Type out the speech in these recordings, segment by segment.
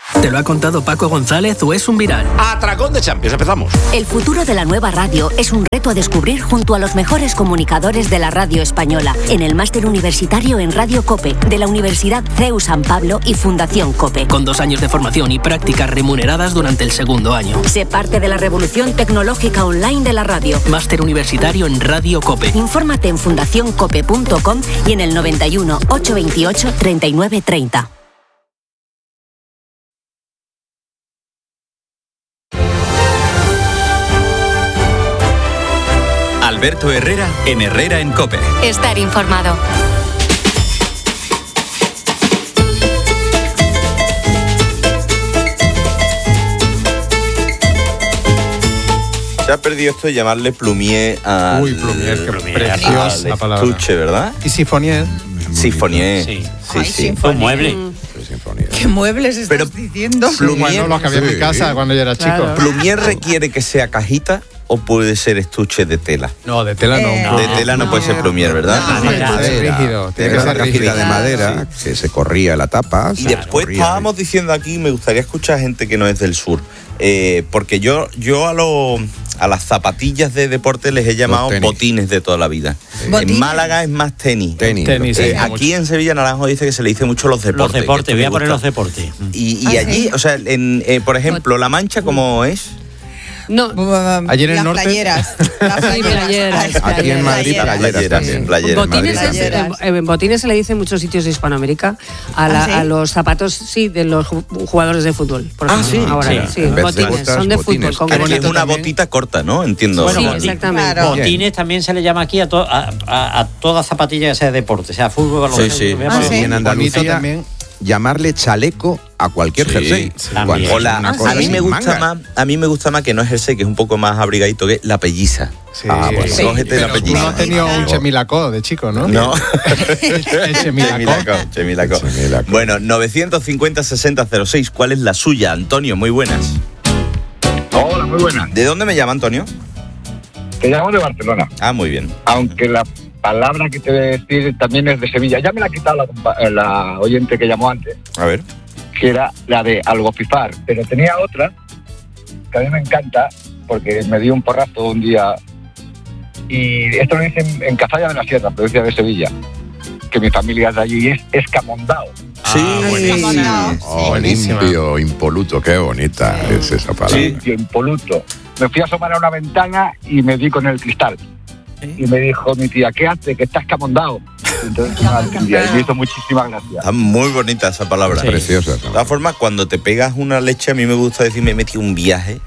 ¿Te lo ha contado Paco González o es un viral? Atracón de Champions, empezamos. El futuro de la nueva radio es un reto a descubrir junto a los mejores comunicadores de la radio española en el máster universitario en Radio COPE de la Universidad CEU San Pablo y Fundación COPE. Con 2 años de formación y prácticas remuneradas durante el segundo año. Sé parte de la revolución tecnológica online de la radio. Máster universitario en Radio COPE. Infórmate en fundacioncope.com y en el 91 828 39 30. Alberto Herrera en Herrera en COPE. Estar informado. Se ha perdido esto de llamarle plumier a... Uy, plumier, qué preciosa la palabra. Estuche, ¿verdad? Y sifonier. Sifonier. Sí. Un mueble. ¿Qué muebles estás diciendo? Plumier, bueno, los que había en mi casa cuando yo era chico. ¿Plumier requiere que sea cajita o puede ser estuche de tela? No, de tela no. De tela no puede ser plumier, ¿verdad? Tiene que ser rígido. Tiene que ser cajita de madera, que se corría la tapa. Y después estábamos diciendo aquí, me gustaría escuchar a gente que no es del sur, porque yo a las zapatillas de deporte les he llamado botines de toda la vida. En Málaga es más tenis. Aquí en Sevilla Naranjo dice que se le dice mucho los deportes. Los deportes, voy a poner los deportes. Y allí, o sea, por ejemplo, La Mancha, ¿cómo es? No, allí en el las norte. Playeras. Aquí en Madrid, playeras también. En botines se le dice en muchos sitios de Hispanoamérica a los zapatos, de los jugadores de fútbol. Por ejemplo. Ahora, sí. Botines, son de fútbol. Es una botita corta, ¿no? Entiendo. Bueno, exactamente. Claro. Botines también se le llama aquí a toda zapatilla que sea deporte, sea fútbol, baloncesto. Y en Andalucía también llamarle chaleco a cualquier jersey. A mí me gusta más que no es jersey, que es un poco más abrigadito, que la pelliza. Cógete la pelliza. No has tenido un chemilacó de chico, ¿no? No. El chemilacó. Bueno, 950-6006. ¿Cuál es la suya, Antonio? Muy buenas. Hola, muy buenas. ¿De dónde me llama, Antonio? Te llamo de Barcelona. Ah, muy bien. Aunque la palabra que te voy a decir también es de Sevilla. Ya me la ha quitado la oyente que llamó antes. A ver. Que era la de algopifar. Pero tenía otra que a mí me encanta porque me dio un porrazo un día. Y esto lo dicen en Cazalla de la Sierra, provincia de Sevilla. Que mi familia es de allí y es escamondao. Limpio, impoluto, qué bonita es esa palabra. Limpio, impoluto. Me fui a asomar a una ventana y me di con el cristal. Y me dijo mi tía, ¿qué hace? Que estás camondado. Entonces me hizo muchísimas gracias. Está muy bonita esa palabra. Preciosa. De todas formas, cuando te pegas una leche, a mí me gusta decir, me metí un viaje.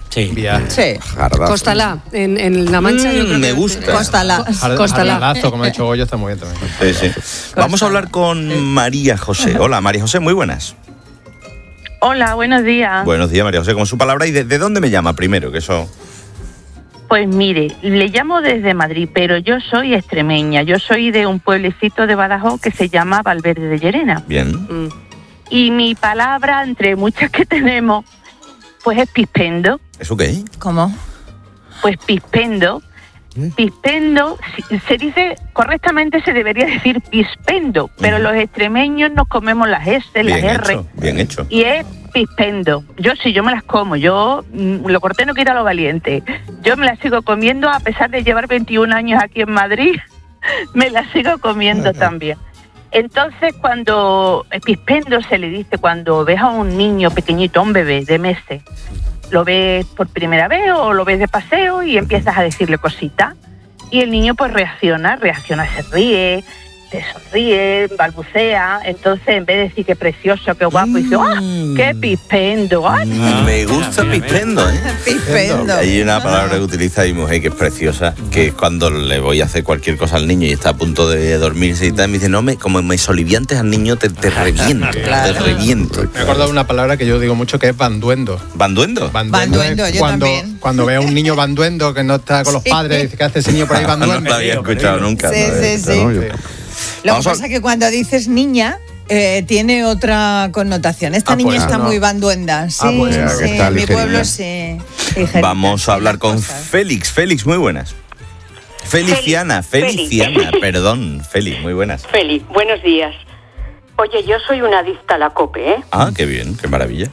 Costalá, en La Mancha. Yo creo me gusta. Costalá. Jardalazo, como ha dicho Goyo, está muy bien también. Sí. Vamos a hablar con María José. Hola, María José, muy buenas. Hola, buenos días. Buenos días, María José, ¿cómo es su palabra? ¿Y de dónde me llama primero? Que eso... Pues mire, le llamo desde Madrid, pero yo soy extremeña. Yo soy de un pueblecito de Badajoz que se llama Valverde de Llerena. Bien. Y mi palabra, entre muchas que tenemos, pues es pispendo. ¿Eso qué? ¿Cómo? Pues pispendo. Pispendo, se dice, correctamente se debería decir pispendo, pero los extremeños nos comemos las S, las R. Bien hecho. Y es pispendo. Yo me las como. Yo lo corté no quiero a lo valiente. Yo me las sigo comiendo a pesar de llevar 21 años aquí en Madrid. Me las sigo comiendo también. Entonces, cuando pispendo se le dice cuando ves a un niño pequeñito, un bebé de meses, lo ves por primera vez o lo ves de paseo y empiezas a decirle cositas y el niño pues reacciona, se ríe, te sonríe, balbucea. Entonces, en vez de decir qué precioso, qué guapo, dice, ¡ah, qué pispendo! Me gusta pispendo, ¿eh? Pispendo. Hay una palabra que utiliza mi mujer que es preciosa, que es cuando le voy a hacer cualquier cosa al niño y está a punto de dormirse y tal, me dice, no, como me soliviantes al niño, te reviento, te reviento. Me he acordado de una palabra que yo digo mucho que es banduendo. ¿Banduendo? Banduendo, yo también. Cuando ve a un niño banduendo que no está con los padres, dice, ¿qué hace ese niño por ahí banduendo? No lo había escuchado nunca. Sí. Lo que pasa es que cuando dices niña, tiene otra connotación. Esta niña está muy banduenda. Sí, en mi pueblo sí. Vamos a hablar con Félix. Félix, muy buenas. Feliciana, perdón. Félix, muy buenas. Félix, buenos días. Oye, yo soy una adicta a la COPE, ¿eh? Ah, qué bien, qué maravilla.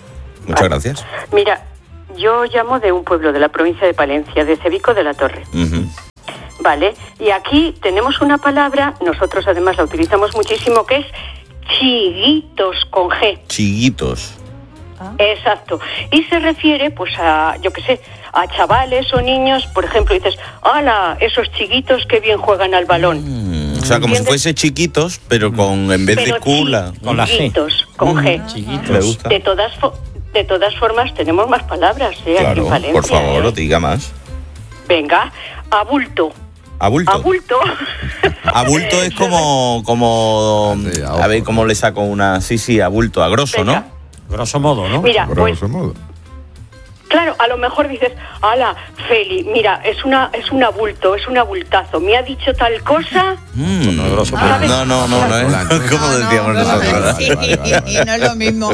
Muchas gracias. Mira, yo llamo de un pueblo de la provincia de Palencia, de Cebico de la Torre. Vale, y aquí tenemos una palabra, nosotros además la utilizamos muchísimo, que es chiguitos con G. Chiguitos. Exacto. Y se refiere, pues, a, yo qué sé, a chavales o niños, por ejemplo, dices, ¡hala! Esos chiquitos que bien juegan al balón. O sea, como si fuese chiquitos, pero con, en vez de cula, con la G. Chiquitos, con G. Chiquitos. Me gusta. De todas formas, tenemos más palabras, claro, aquí en Valencia. Por favor, diga más. Venga, abulto. ¿Abulto? Abulto. Abulto es como a ver cómo le saco una... Sí, abulto, a grosso, venga. ¿no? Grosso modo, ¿no? Mira, grosso modo. Claro, a lo mejor dices, ala, Feli, mira, es un abulto, es un abultazo. Me ha dicho tal cosa. No, ¿cómo decíamos nosotros? Sí, no es lo mismo.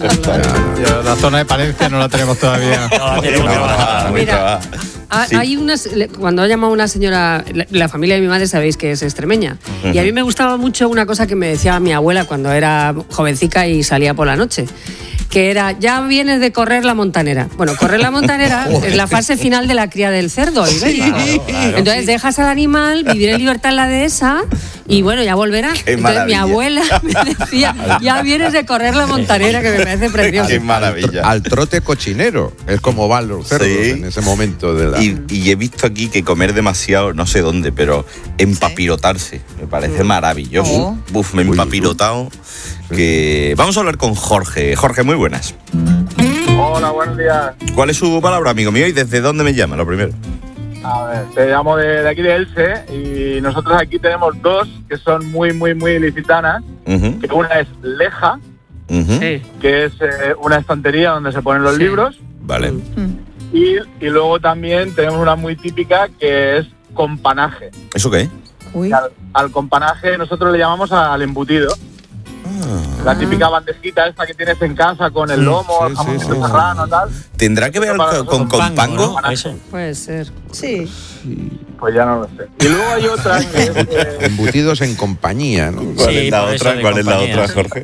La zona de Palencia no la tenemos todavía. Mira, hay unas, cuando ha llamado una señora, la familia de mi madre sabéis que es extremeña, y a mí me gustaba mucho una cosa que me decía mi abuela cuando era jovencica y salía por la noche, que era, ya vienes de correr la montanera. Bueno, correr la montanera es la fase final de la cría del cerdo ibérico. Claro, entonces dejas al animal vivir en libertad en la dehesa y bueno, ya volverá. Entonces mi abuela me decía, ya vienes de correr la montanera, que me parece precioso. Qué maravilla. Al trote cochinero, es como van los cerdos en ese momento de la... Y he visto aquí que comer demasiado, no sé dónde, pero empapirotarse, me parece maravilloso. Buf, me he empapirotado. Que... Vamos a hablar con Jorge. Jorge, muy buenas. Hola, buenos días. ¿Cuál es su palabra, amigo mío? ¿Y desde dónde me llama, lo primero? A ver, te llamo de aquí de Elche y nosotros aquí tenemos dos que son muy ilicitanas. Que una es Leja, que es una estantería donde se ponen los libros. Vale. Y luego también tenemos una muy típica que es companaje. ¿Eso qué? Al companaje nosotros le llamamos al embutido. La típica bandejita esta que tienes en casa con el lomo, el jamón serrano, tal. ¿Tendrá que ver con compango? ¿No? Puede ser. Sí. Pues ya no lo sé. Y luego hay otra que es... Embutidos en compañía, ¿no? ¿Cuál es la otra, Jorge?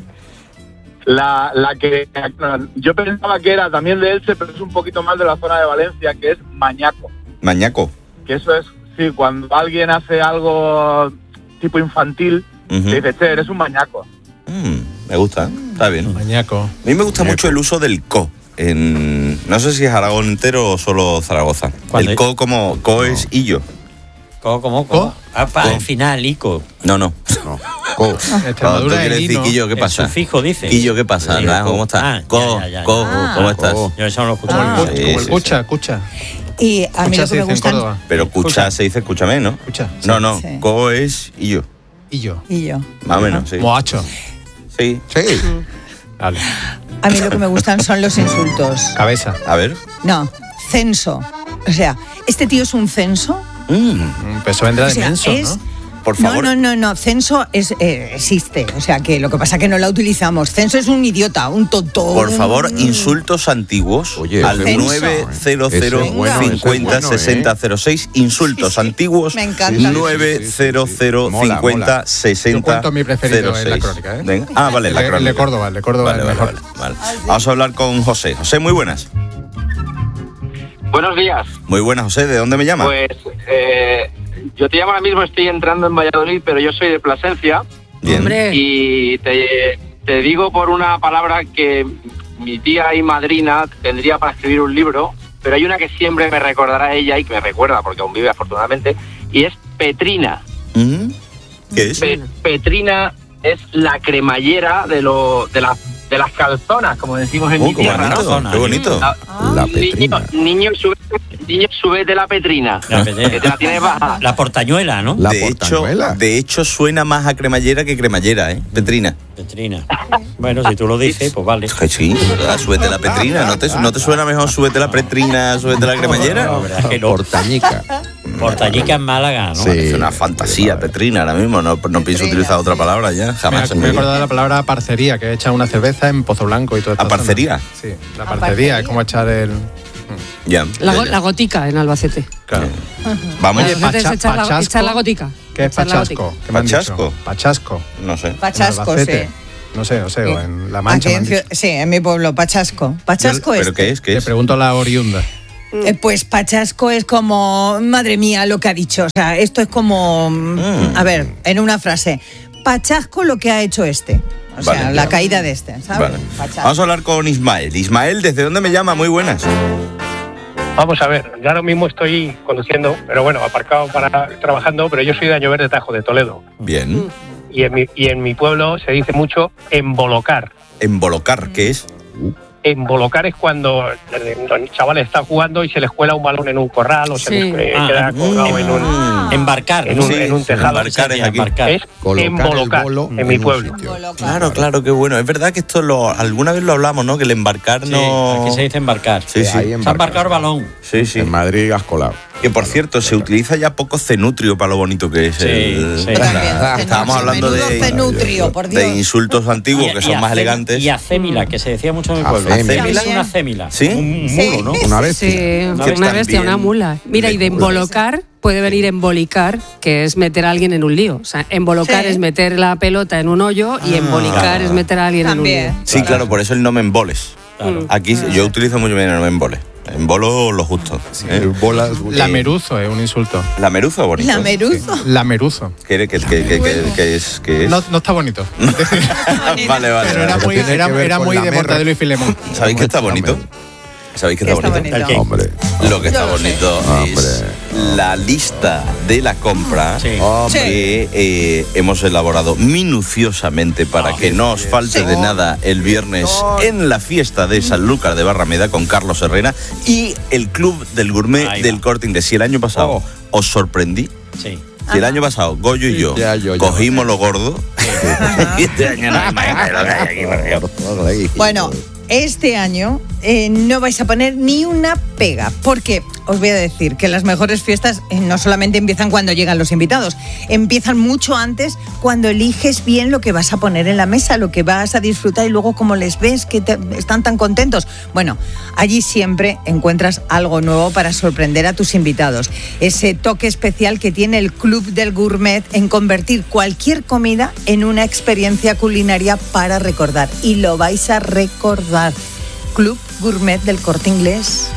La que yo pensaba que era también de Elche, pero es un poquito más de la zona de Valencia, que es mañaco. ¿Mañaco? Que eso es, sí, cuando alguien hace algo tipo infantil, te dice, che, eres un mañaco. Me gusta, está bien. Mañaco. A mí me gusta mucho el uso del co. No sé si es Aragón entero o solo Zaragoza. El co como co es illo. Co como co. Al final, ico. No. Co. Cuando tú quieres decir quillo, ¿qué pasa? El sufijo dice. Quillo, ¿qué pasa? ¿Cómo estás? Co, ¿cómo estás? Yo eso no lo escucho. Escucha. Y a mí lo que me gusta. Pero escucha se dice escúchame, ¿no? Escucha. No. Sí. Co es illo. Illo. Más o menos, sí. Moacho. Sí. Vale. A mí lo que me gustan son los insultos. Cabeza. A ver. No, censo. O sea, ¿este tío es un censo? Pues vendrá de menso, ¿no? Por favor. No. Censo existe. O sea, que lo que pasa es que no la utilizamos. Censo es un idiota, un tonto. Por favor, insultos antiguos. Oye, al 900 50 60 06. Insultos antiguos. Me encanta. 900 50 60 Yo cuento mi preferido 06. en la crónica, ¿eh? Venga. Vale, la crónica. El de Córdoba Vale, es mejor. Vale. Vamos a hablar con José. José, muy buenas. Buenos días. Muy buenas, José. ¿De dónde me llamas? Pues yo te llamo ahora mismo, estoy entrando en Valladolid, pero yo soy de Plasencia. Bien. Hombre. Y te digo por una palabra que mi tía y madrina tendría para escribir un libro, pero hay una que siempre me recordará a ella y que me recuerda, porque aún vive afortunadamente, y es Petrina. ¿Qué es? Petrina es la cremallera de las calzonas, como decimos en mi tierra, ¿no? Qué bonito. La Petrina. Niño, sube de la Petrina. Que te la tienes baja. La portañuela, ¿no? De hecho, suena más a cremallera que cremallera, ¿eh? Petrina. Bueno, si tú lo dices, pues vale. Sí, ¿verdad? Súbete la Petrina. ¿No te suena mejor súbete la Petrina, súbete la cremallera? No, que no. Portañica. Portañica en Málaga, ¿no? Sí. Es una fantasía, Petrina, ahora mismo. No pienso utilizar otra palabra ya, jamás. Me he acordado de la palabra parcería, que he echado una cerveza en Pozo Blanco y todo esto. ¿A parcería? Sí, la parcería es como echar el... Ya. La gotica en Albacete. Claro. Vamos. Oye, echar la gotica. ¿Qué es pachasco? ¿Qué me han dicho? ¿Pachasco? Pachasco. No sé. Pachasco, sí. No sé, o en La Mancha. Sí, en mi pueblo, Pachasco. Pachasco es. ¿Pero qué es? Le pregunto a la oriunda. Pues Pachasco es como, madre mía, lo que ha dicho. O sea, esto es como, a ver, en una frase, Pachasco lo que ha hecho este. O sea, la caída de este, ¿sabes? Vale. Vamos a hablar con Ismael. Ismael, ¿desde dónde me llama? Muy buenas. Vamos a ver, yo ahora mismo estoy conduciendo, pero bueno, aparcado trabajando, pero yo soy de Añover Tajo, de Toledo. Bien. Y en mi pueblo se dice mucho embolocar. ¿Embolocar qué es? Embolocar es cuando los chavales están jugando y se les cuela un balón en un corral o se les queda colgado en un... Embarcar. En un tejado. Embarcar es aquí. Es embolocar en mi pueblo. Claro, qué bueno. Es verdad que esto alguna vez lo hablamos, ¿no? Que el embarcar no... Aquí se dice embarcar. Sí. Se ha embarcado el balón. Sí. En Madrid has colado. Que por cierto, se utiliza ya poco cenutrio para lo bonito que es. Estábamos hablando de insultos antiguos que son más elegantes. Y acémila, que se decía mucho en mi pueblo. ¿Acémila? Es una acémila. ¿Sí? Un muro, ¿no? Una bestia. Sí, una bestia, una mula. Mira, y de embolocar puede venir embolicar, que es meter a alguien en un lío. O sea, embolocar es meter la pelota en un hoyo y embolicar es meter a alguien en un lío. Sí, claro, por eso el no me emboles. Aquí yo utilizo muy bien el no me emboles. Embolo lo justo. Lameruzo es un insulto. ¿Lameruzo es bonito? ¿Lameruzo? Lameruzo. ¿Qué es? No está bonito. Vale. Pero era muy de Mortadelo y Filemón. ¿Sabéis que está bonito? ¿Sabéis qué está bonito? Hombre. Lo que está bonito es la lista de la compra que hemos elaborado minuciosamente para que no os falte de nada el viernes en la fiesta de Sanlúcar de Barrameda con Carlos Herrera y el Club del Gourmet del Corte Inglés. Si el año pasado os sorprendí, si el año pasado Goyo y yo cogimos lo gordo, y este año no hay más lo que hay aquí. Bueno, este año no vais a poner ni una pega, porque os voy a decir que las mejores fiestas no solamente empiezan cuando llegan los invitados, empiezan mucho antes cuando eliges bien lo que vas a poner en la mesa, lo que vas a disfrutar y luego como les ves que están tan contentos. Bueno, allí siempre encuentras algo nuevo para sorprender a tus invitados. Ese toque especial que tiene el Club del Gourmet en convertir cualquier comida en una experiencia culinaria para recordar. Y lo vais a recordar. Club Gourmet del Corte Inglés.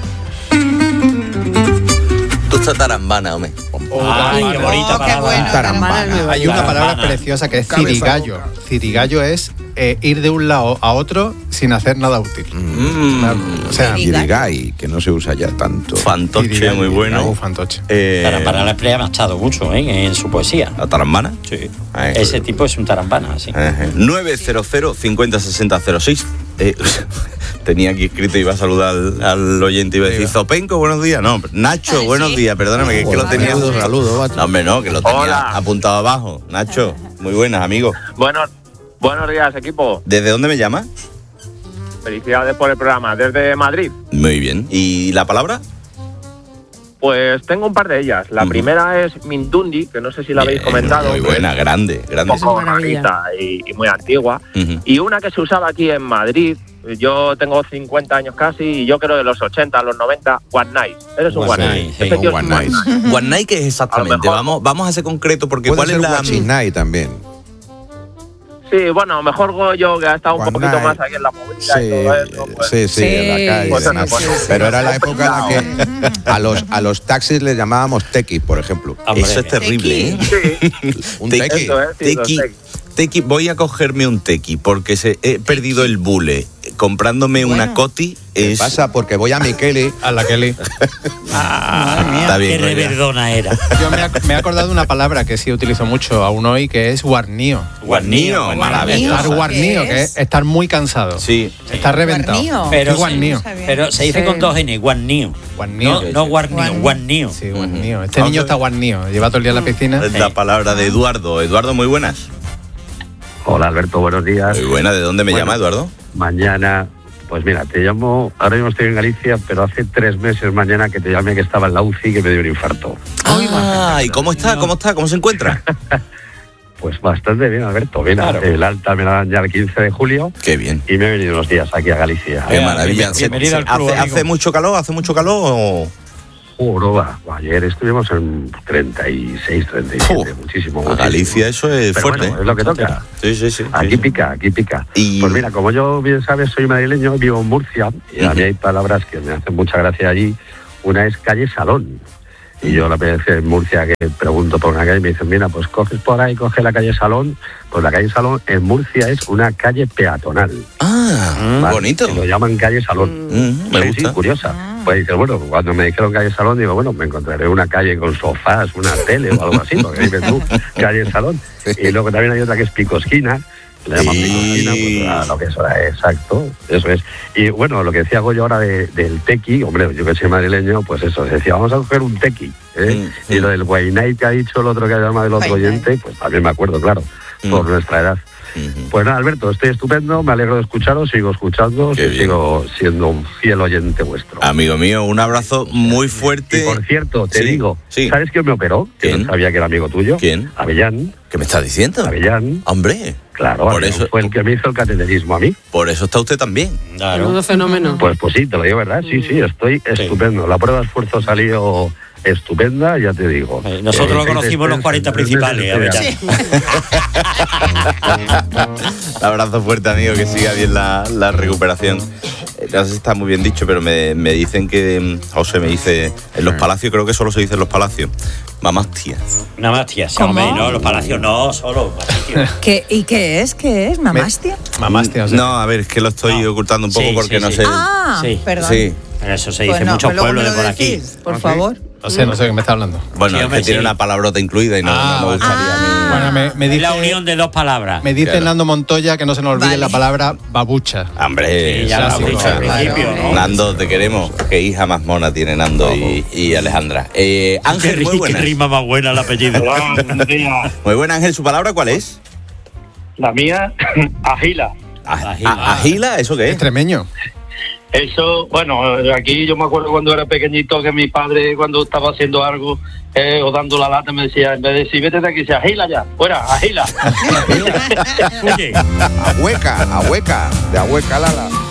Tú estás tarambana, hombre. Ay, qué bonita palabra. Tarambana. Hay una palabra preciosa que es cirigallo. Cirigallo es ir de un lado a otro sin hacer nada útil. O sea, cirigay, que no se usa ya tanto. Fantoche, muy bueno. Fantoche. Tarambana la emplea Machado mucho en su poesía. ¿La tarambana? Sí. Ese tipo es un tarambana, sí. 900 50 60 06. Tenía aquí escrito, iba a saludar al oyente y iba a decir Zopenco, buenos días. No, Nacho, buenos días, perdóname, que es que lo tenía. Saludos, no, hombre, no, que lo tenía apuntado abajo. Nacho, muy buenas, amigo. Buenos días, equipo. ¿Desde dónde me llama? Felicidades por el programa, desde Madrid. Muy bien. ¿Y la palabra? Pues tengo un par de ellas. La primera es Mindundi, que no sé si la habéis comentado. Muy buena, grande. Un poco rarita y muy antigua. Y una que se usaba aquí en Madrid, yo tengo 50 años casi, y yo creo de los 80 a los 90, One Night. Eres un One Night. One Night. One Night, ¿qué es exactamente? Vamos a ser concreto, porque ¿cuál es la Night también? Sí, bueno, mejor yo, que ha estado un poquito más aquí en la movida y todo eso. Pues, sí, en la calle. Pues, pero era la época en la que a los taxis les llamábamos tequis, por ejemplo. Eso es terrible, ¿eh? Sí. Un tequi. Tequi, voy a cogerme un tequi porque he perdido el bule. Comprándome una coti es... pasa? Porque voy a mi Kelly. A la Kelly. Está bien. Qué reverdona era. Yo me he acordado de una palabra que sí utilizo mucho aún hoy, que es guarnío. Guarnío, maravilloso. Estar guarnío, que es estar muy cansado. Sí. Estar reventado. Pero se dice con dos N, guarnío. No guarnío, guarnío. Sí, guarnío. Este niño está guarnío. Lleva todo el día en la piscina. Es la palabra de Eduardo. Eduardo, muy buenas. Hola, Alberto, buenos días. Muy buena. ¿De dónde me llama, Eduardo? Mañana, pues mira, te llamo, ahora mismo estoy en Galicia, pero hace 3 meses mañana que te llamé que estaba en la UCI y que me dio un infarto. ¿Y cómo está? ¿Cómo se encuentra? Pues bastante bien, Alberto. Bien, claro. El alta me la dan ya el 15 de julio. Qué bien. Y me he venido unos días aquí a Galicia. Qué maravilla. Bienvenido al club, ¿Hace mucho calor? ¿Hace mucho calor o...? Joroba. Ayer estuvimos en 36, 37, muchísimo. A Galicia eso es pero fuerte. Bueno, es lo que toca. Sí. Aquí pica. Y... Pues mira, como yo bien sabes, soy madrileño, vivo en Murcia, y a mí hay palabras que me hacen mucha gracia allí. Una es calle Salón. Y yo la vez en Murcia que pregunto por una calle me dicen, mira, pues coges por ahí, coge la calle Salón. Pues la calle Salón en Murcia es una calle peatonal. ¿Vale? Bonito. Que lo llaman calle Salón. Me gusta. Sí, curiosa. Pues dices, bueno, cuando me dijeron calle Salón, digo, bueno, me encontraré una calle con sofás, una tele o algo así, porque dices tú, calle Salón. Y luego también hay otra que es Picosquina. Le llaman Picosquina, pues lo que eso es, exacto, eso es. Y bueno, lo que decía Goyo ahora del tequi, hombre, yo que soy madrileño, pues eso, decía, vamos a coger un tequi, ¿eh? Y lo del Guaynay que ha dicho el otro que ha llamado el otro oyente, pues también me acuerdo, claro, por nuestra edad. Pues nada, Alberto, estoy estupendo, me alegro de escucharos, sigo escuchando, sigo siendo un fiel oyente vuestro. Amigo mío, un abrazo muy fuerte. Y por cierto, te digo, ¿sabes quién me operó? Que no sabía que era amigo tuyo. ¿Quién? Avellán. ¿Qué me estás diciendo? Avellán. Hombre. Claro, por eso fue el que me hizo el cateterismo a mí. Por eso está usted también. Menudo fenómeno. Pues sí, te lo digo, ¿verdad? Sí, estoy estupendo. La prueba de esfuerzo salió estupenda, ya te digo. Nosotros lo conocimos los 40 principales. Un abrazo fuerte, amigo, que siga bien la recuperación. No sé si está muy bien dicho, pero me dicen que, José me dice, en los palacios, creo que solo se dice en los palacios, mamastia. Mamastia, sí, hombre, no, los palacios no, solo. ¿Y qué es? ¿Qué es? ¿Mamastia? Mamastia, o sea. No, a ver, es que lo estoy ocultando un poco porque no sé. Perdón. Sí. Eso se dice en muchos pueblos de por aquí. Por favor. No sé de qué me está hablando. Bueno, es que tiene una palabrota incluida y no me gustaría a mí. Bueno, me dice, la unión de dos palabras. Me dice Nando Montoya que no se nos olvide la palabra babucha. Hombre, sí, ya lo has dicho al principio, ¿no? Nando, te queremos. Qué hija más mona tiene Nando y Alejandra. Ángel, muy buena. Qué rima más buena el apellido. Muy buena, Ángel. ¿Su palabra cuál es? La mía, agila. ¿Agila? ¿Eso qué es? Extremeño. Eso, bueno, aquí yo me acuerdo cuando era pequeñito que mi padre cuando estaba haciendo algo o dando la lata me decía, en vez de decir, vete de aquí, dice, agila ya, fuera, agila. Ahueca, de Ahueca Lala.